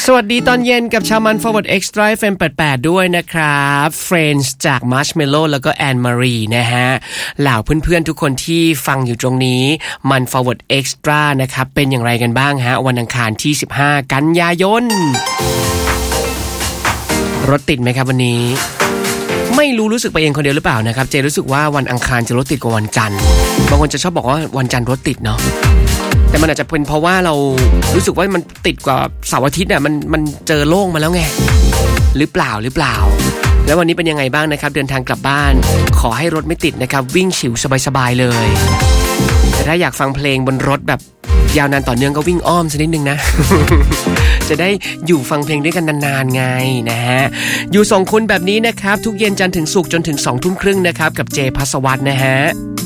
สวัสดีตอนเย็นกับชาวมัน Forward Extra FM 88ด้วยนะครับ Friends จาก Marshmello แล้วก็ Anne Marie นะฮะเหล่าเพื่อนๆทุกคนที่ฟังอยู่ตรงนี้มัน Forward Extra นะครับเป็นอย่างไรกันบ้างฮะวันอังคารที่15กันยายนรถติดไหมครับวันนี้ไม่รู้สึกไปเองคนเดียวหรือเปล่านะครับเจรู้สึกว่าวันอังคารจะรถติดกว่าวันจันทร์บางคนจะชอบบอกว่าวันจันทร์รถติดเนาะแต่มันอาจจะเป็นเพราะว่าเรารู้สึกว่ามันติดกว่าเสาร์อาทิตย์เนี่ยมันเจอโล่งมาแล้วไงหรือเปล่าแล้ววันนี้เป็นยังไงบ้างนะครับเดินทางกลับบ้านขอให้รถไม่ติดนะครับวิ่งฉิวสบายๆเลยแต่ถ้าอยากฟังเพลงบนรถแบบยาวนานต่อเนื่องก็วิ่งอ้อมสักนิดนึงนะ จะได้อยู่ฟังเพลงด้วยกันนานๆไงนะฮะอยู่ส่งคุณแบบนี้นะครับทุกเย็นจันทร์ถึงศุกร์จนถึง 20:30 นนะครับกับเจภัสวัฒน์นะฮะ